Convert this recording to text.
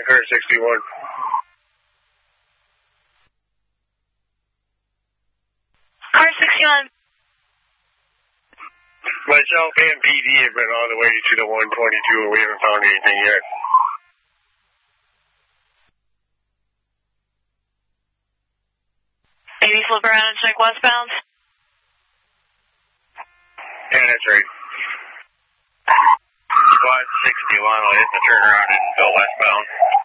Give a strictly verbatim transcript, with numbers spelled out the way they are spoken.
car sixty-one. Car sixty-one. Myself and P D have been all the way to the one twenty-two and we haven't found anything yet. Maybe flip around and check westbound. Yeah, that's right. Squad sixty-one will hit the turnaround and go westbound.